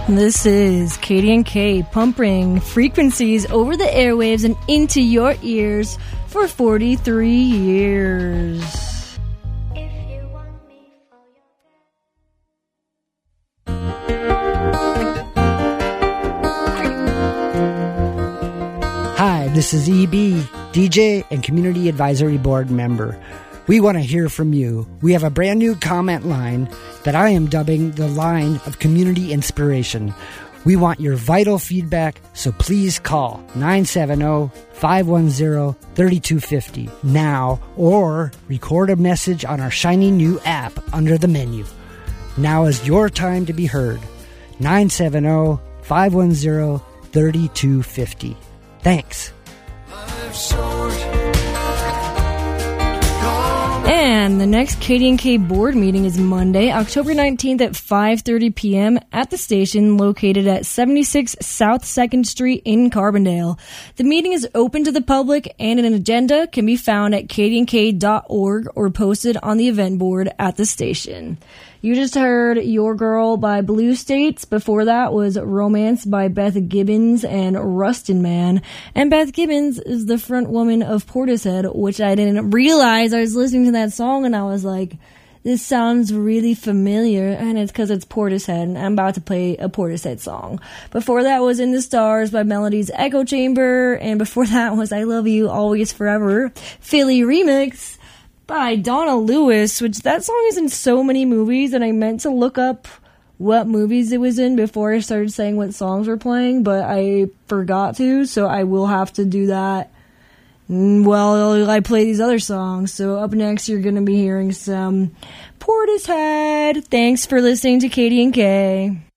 This is KDNK pumping frequencies over the airwaves and into your ears for 43 years. Hi, this is EB, DJ and Community Advisory Board member. We want to hear from you. We have a brand new comment line that I am dubbing the line of community inspiration. We want your vital feedback, so please call 970-510-3250 now or record a message on our shiny new app under the menu. Now is your time to be heard. 970-510-3250. Thanks. And the next KDNK board meeting is Monday, October 19th at 5:30 p.m. at the station located at 76 South 2nd Street in Carbondale. The meeting is open to the public and an agenda can be found at kdnk.org or posted on the event board at the station. You just heard Your Girl by Blue States. Before that was Romance by Beth Gibbons and Rustin Man. And Beth Gibbons is the front woman of Portishead, which I didn't realize. I was listening to that song and I was like, this sounds really familiar. And it's because it's Portishead and I'm about to play a Portishead song. Before that was In the Stars by Melody's Echo Chamber. And before that was I Love You Always Forever, Philly Remix by Donna Lewis, which that song is in so many movies, and I meant to look up what movies it was in before I started saying what songs were playing, but I forgot to, so I will have to do that while I play these other songs. So up next, you're going to be hearing some Portishead. Thanks for listening to KDNK.